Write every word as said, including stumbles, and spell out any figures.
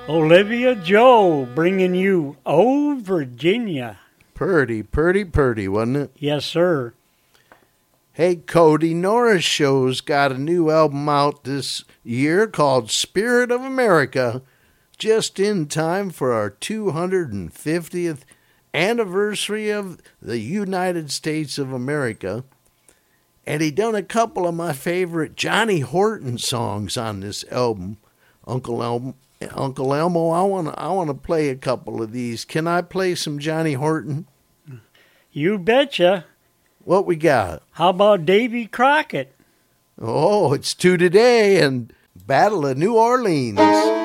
Olivia Joe bringing you Oh, Virginia. Purdy, purdy, purdy, wasn't it? Yes, sir. Hey, Cody, Norris Show's got a new album out this year called Spirit of America, just in time for our two hundred fiftieth anniversary of the United States of America. And he done a couple of my favorite Johnny Horton songs on this album. Uncle Elmo, Uncle Elmo, I want to I want to play a couple of these. Can I play some Johnny Horton? You betcha. What we got? How about Davy Crockett? Oh, it's two today and Battle of New Orleans.